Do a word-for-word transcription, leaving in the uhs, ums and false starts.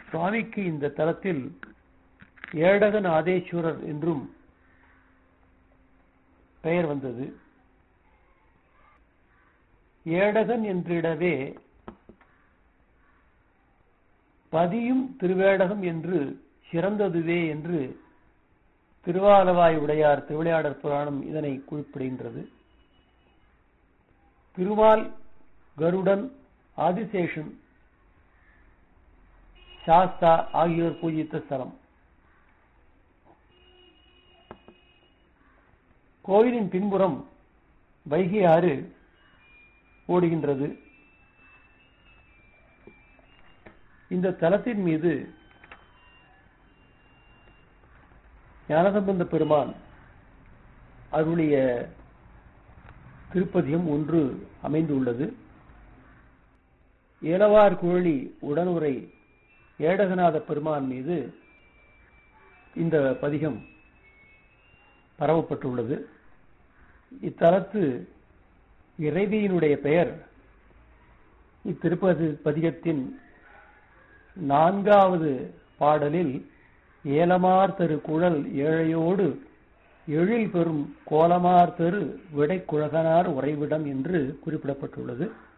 சுவாமிக்கு இந்த தலத்தில் ஏடகநாதேஸ்வரர் என்றும் பெயர் வந்தது. ஏடகன் என்றிடவே பதியும் திருவேடகம் என்று சிறந்ததுவே என்று திருவாலவாய் உடையார் திருவிளையாடற் புராணம் இதனை குறிப்பிடுகின்றது. திருமால், கருடன், ஆதிசேஷன், சாஸ்தா ஆகியோர் பூஜித்த ஸ்தலம். கோயிலின் பின்புறம் வைகை ஆறு ஓடுகின்றது. இந்த தலத்தின் மீது ஞானசம்பந்த பெருமான் அருளிய திருப்பதியம் ஒன்று அமைந்துள்ளது. ஏலவார் குழலி உடனுரை ஏடகநாத பெருமான் மீது இந்த பதிகம் பரவப்பட்டுள்ளது. இத்தலத்து இறைவியினுடைய பெயர் இத்திருப்பதி பதிகத்தின் நான்காவது பாடலில் ஏலமார் தரு குழல் ஏழையோடு எழில் பெறும் கோலமார் தரு விடை குழகனார் உறைவிடம் என்று குறிப்பிடப்பட்டுள்ளது.